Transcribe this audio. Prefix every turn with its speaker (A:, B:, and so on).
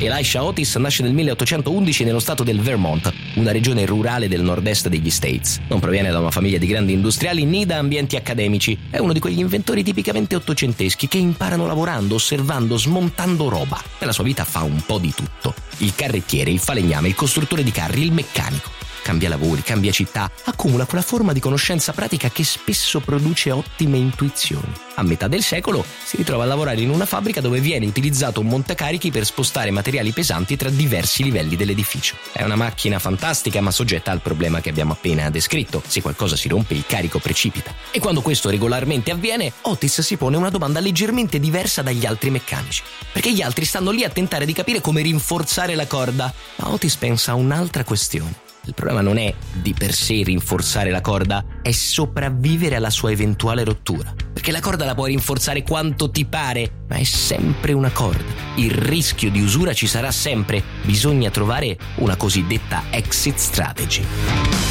A: Elisha Otis nasce nel 1811 nello stato del Vermont, una regione rurale del nord-est degli States. Non proviene da una famiglia di grandi industriali né da ambienti accademici. È uno di quegli inventori tipicamente ottocenteschi che imparano lavorando, osservando, smontando roba. Nella sua vita fa un po' di tutto. Il carrettiere, il falegname, il costruttore di carri, il meccanico. Cambia lavori, cambia città, accumula quella forma di conoscenza pratica che spesso produce ottime intuizioni. A metà del secolo si ritrova a lavorare in una fabbrica dove viene utilizzato un montacarichi per spostare materiali pesanti tra diversi livelli dell'edificio. È una macchina fantastica ma soggetta al problema che abbiamo appena descritto. Se qualcosa si rompe, il carico precipita. E quando questo regolarmente avviene, Otis si pone una domanda leggermente diversa dagli altri meccanici. Perché gli altri stanno lì a tentare di capire come rinforzare la corda, ma Otis pensa a un'altra questione. Il problema non è di per sé rinforzare la corda, è sopravvivere alla sua eventuale rottura. Perché la corda la puoi rinforzare quanto ti pare, ma è sempre una corda. Il rischio di usura ci sarà sempre. Bisogna trovare una cosiddetta exit strategy.